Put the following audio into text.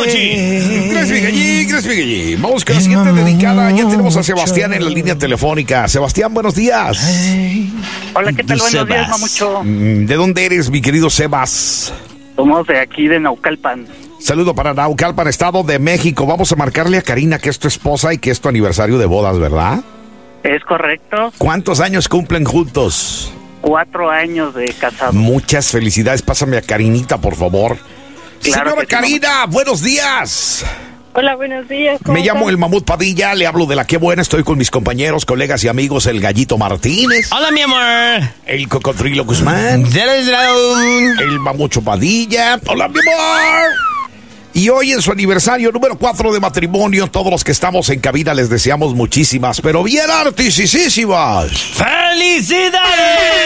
Gallí. Vamos con la siguiente dedicada. Ya tenemos a Sebastián en la línea telefónica. Sebastián, buenos días. Hola, ¿qué tal? Buenos días, Mamucho. ¿De dónde eres, mi querido Sebas? Somos de aquí, de Naucalpan. Saludo para Naucalpan, Estado de México. Vamos a marcarle a Karina que es tu esposa y que es tu aniversario de bodas, ¿verdad? Es correcto. ¿Cuántos años cumplen juntos? 4 años de casados. Muchas felicidades. Pásame a Karinita, por favor. Claro. Señora Karina, buenos días. Hola, buenos días. Me llamo el Mamut Padilla, le hablo de La Qué Buena. Estoy con mis compañeros, colegas y amigos, el Gallito Martínez. Hola, mi amor. El Cocodrilo Guzmán. El Mamucho Padilla. Hola, mi amor. Y hoy en su aniversario número 4 de matrimonio, todos los que estamos en cabina les deseamos muchísimas, pero bien artisísimas ¡Felicidades!